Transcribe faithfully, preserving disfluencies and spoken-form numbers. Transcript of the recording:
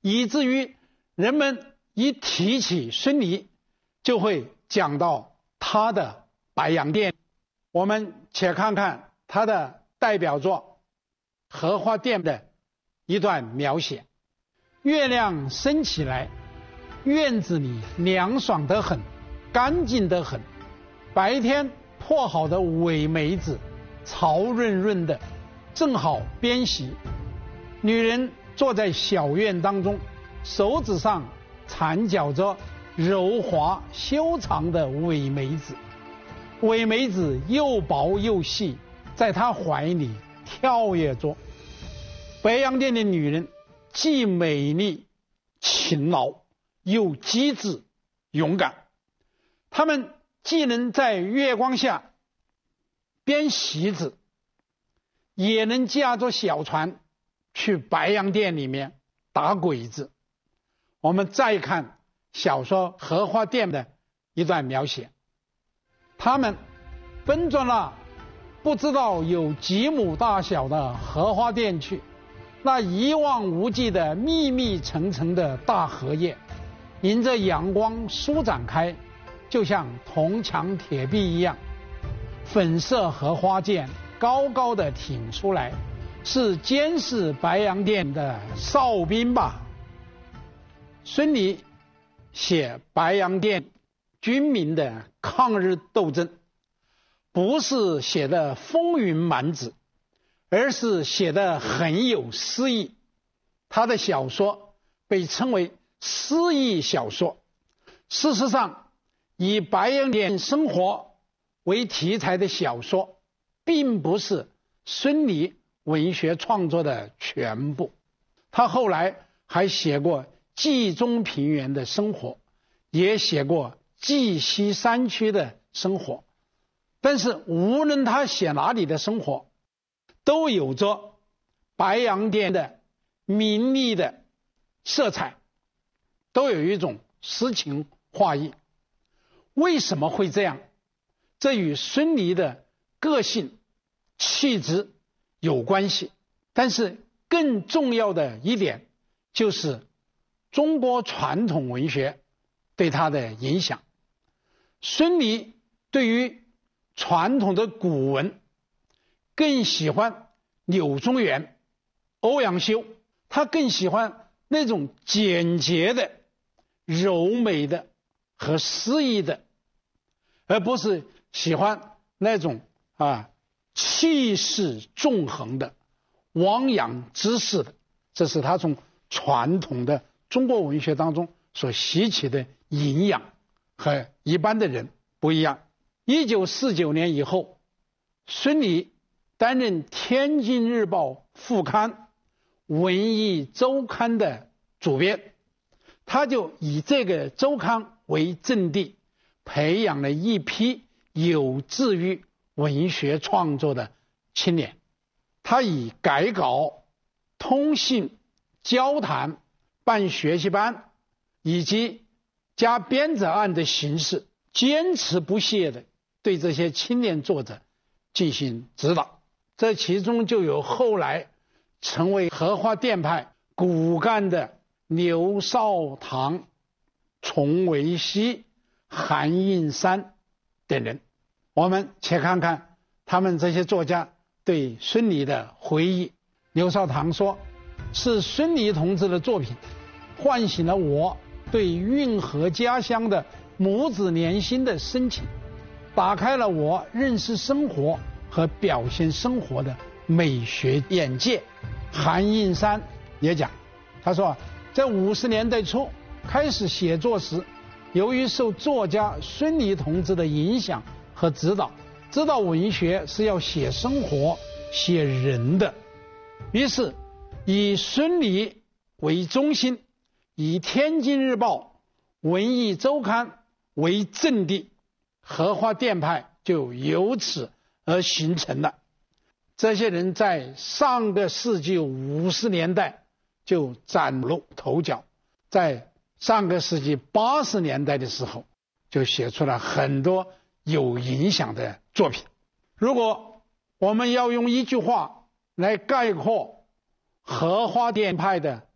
以至于人们一提起孙犁，就会讲到他的白洋淀。我们且看看他的代表作《荷花淀》的一段描写：月亮升起来，院子里凉爽得很，干净得很。白天破好的苇梅子潮润润的，正好编席。女人坐在小院当中，手指上缠绞着柔滑修长的苇梅子，苇梅子又薄又细，在她怀里跳跃着。白洋淀的女人既美丽勤劳，又机智勇敢。她们既能在月光下编席子，也能驾着小船去白洋淀里面打鬼子。我们再看小说《荷花淀》的一段描写，他们奔着那不知道有几亩大小的荷花淀去，那一望无际的密密层层的大荷叶，迎着阳光舒展开，就像铜墙铁壁一样。粉色荷花剑高高的挺出来，是监视白洋淀的哨兵吧？孙犁写白洋淀军民的抗日斗争，不是写的风云满纸，而是写的很有诗意。他的小说被称为诗意小说。事实上，以白洋淀生活为题材的小说并不是孙犁文学创作的全部。他后来还写过冀中平原的生活，也写过冀西山区的生活。但是无论他写哪里的生活，都有着白洋淀的明丽的色彩，都有一种诗情画意。为什么会这样？这与孙犁的个性气质有关系。但是更重要的一点就是中国传统文学对他的影响。孙犁对于传统的古文更喜欢柳宗元、欧阳修，他更喜欢那种简洁的、柔美的和诗意的，而不是喜欢那种啊气势纵横的、汪洋之势的。这是他从传统的中国文学当中所吸取的营养，和一般的人不一样。一九四九年以后，孙犁担任天津日报副刊《文艺周刊》的主编，他就以这个周刊为阵地，培养了一批有志于文学创作的青年。他以改稿、通信、交谈、办学习班以及加编者案的形式，坚持不懈地对这些青年作者进行指导。这其中就有后来成为荷花淀派骨干的刘少棠、丛维熙、韩应山等人。我们且看看他们这些作家对孙犁的回忆。刘少棠说，是孙犁同志的作品唤醒了我对运河家乡的母子连心的深情，打开了我认识生活和表现生活的美学眼界。韩应山也讲，他说在五十年代初开始写作时，由于受作家孙犁同志的影响和指导，知道文学是要写生活、写人的，于是以孙犁为中心，以天津日报、文艺周刊为阵地，荷花淀派就由此而形成了。这些人在上个世纪五十年代就崭露头角，在上个世纪八十年代的时候就写出了很多有影响的作品。如果我们要用一句话来概括荷花淀派的